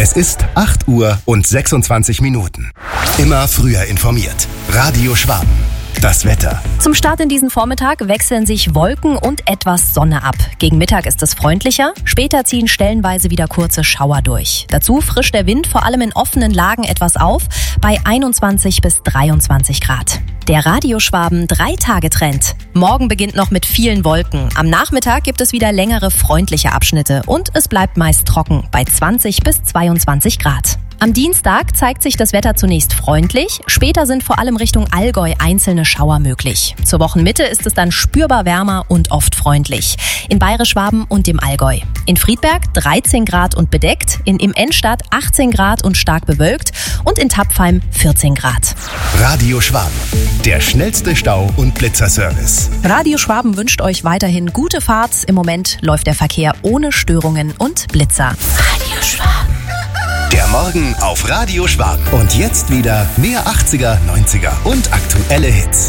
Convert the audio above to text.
Es ist 8 Uhr und 26 Minuten. Immer früher informiert. Radio Schwaben. Das Wetter. Zum Start in diesen Vormittag wechseln sich Wolken und etwas Sonne ab. Gegen Mittag ist es freundlicher, später ziehen stellenweise wieder kurze Schauer durch. Dazu frischt der Wind vor allem in offenen Lagen etwas auf, bei 21 bis 23 Grad. Der Radio Schwaben 3-Tage-Trend. Morgen beginnt noch mit vielen Wolken. Am Nachmittag gibt es wieder längere freundliche Abschnitte und es bleibt meist trocken bei 20 bis 22 Grad. Am Dienstag zeigt sich das Wetter zunächst freundlich, später sind vor allem Richtung Allgäu einzelne Schauer möglich. Zur Wochenmitte ist es dann spürbar wärmer und oft freundlich. In Bayerisch-Schwaben und dem Allgäu. In Friedberg 13 Grad und bedeckt, in Immenstadt 18 Grad und stark bewölkt und in Tapfheim 14 Grad. Radio Schwaben, der schnellste Stau- und Blitzerservice. Radio Schwaben wünscht euch weiterhin gute Fahrt. Im Moment läuft der Verkehr ohne Störungen und Blitzer. Radio Schwaben. Der Morgen auf Radio Schwaben. Und jetzt wieder mehr 80er, 90er und aktuelle Hits.